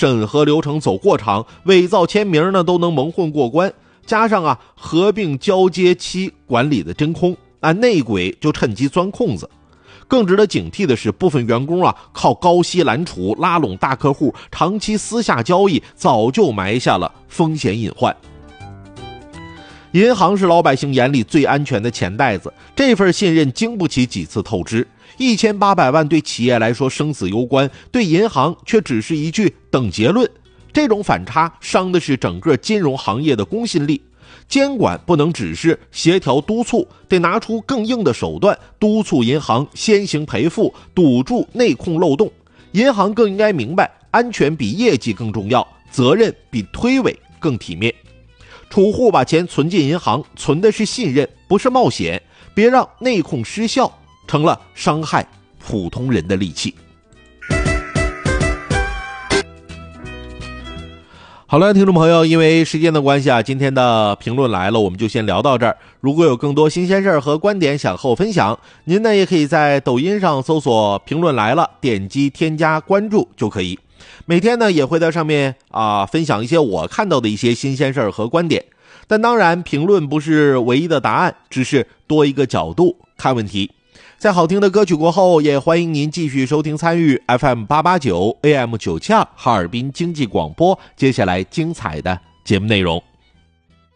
审核流程走过场，伪造签名呢都能蒙混过关，加上合并交接期管理的真空，内鬼就趁机钻空子。更值得警惕的是，部分员工靠高息揽储拉拢大客户，长期私下交易，早就埋下了风险隐患。银行是老百姓眼里最安全的钱袋子，这份信任经不起几次透支。1800万对企业来说生死攸关，对银行却只是一句等结论。这种反差伤的是整个金融行业的公信力。监管不能只是协调督促，得拿出更硬的手段，督促银行先行赔付，堵住内控漏洞。银行更应该明白，安全比业绩更重要，责任比推诿更体面。储户把钱存进银行，存的是信任，不是冒险，别让内控失效成了伤害普通人的利器。好了，听众朋友，因为时间的关系今天的评论来了，我们就先聊到这儿。如果有更多新鲜事儿和观点想和我分享，您呢也可以在抖音上搜索评论来了，点击添加关注就可以。每天呢也会在上面分享一些我看到的一些新鲜事儿和观点。但当然，评论不是唯一的答案，只是多一个角度看问题。在好听的歌曲过后，也欢迎您继续收听参与 FM889 AM 972哈尔滨经济广播接下来精彩的节目内容。